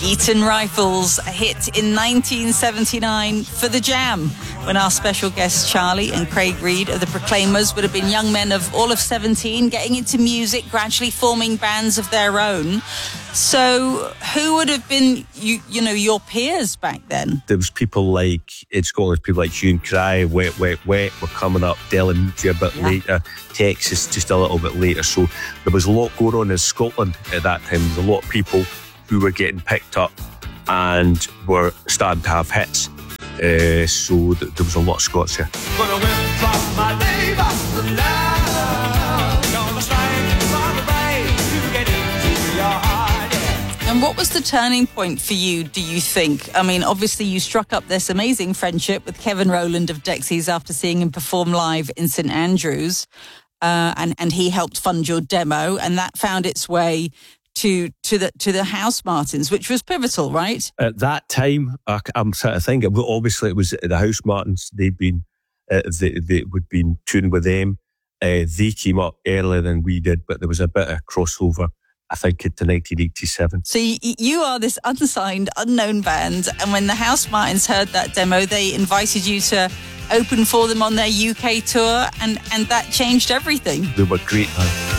Eton Rifles, a hit in 1979 for the Jam, when our special guests Charlie and Craig Reid of the Proclaimers would have been young men of all of 17, getting into music, gradually forming bands of their own. So who would have been, your peers back then? There was people like, in Scotland, people like Hugh and Cry, Wet, Wet, Wet were coming up, Delamedia a bit later, Texas just a little bit later. So there was a lot going on in Scotland at that time. There was a lot of people who were getting picked up and were starting to have hits. So there was a lot of Scots here. And what was the turning point for you, do you think? I mean, obviously you struck up this amazing friendship with Kevin Rowland of Dexys after seeing him perform live in St Andrews, and he helped fund your demo, and that found its way to the Housemartins, which was pivotal, right? At that time, I'm sort of thinking, obviously it was the Housemartins. They'd been, they would been touring with them. They came up earlier than we did, but there was a bit of crossover, I think, into 1987. So you are this unsigned, unknown band, and when the Housemartins heard that demo, they invited you to open for them on their UK tour, and that changed everything. They were great, man.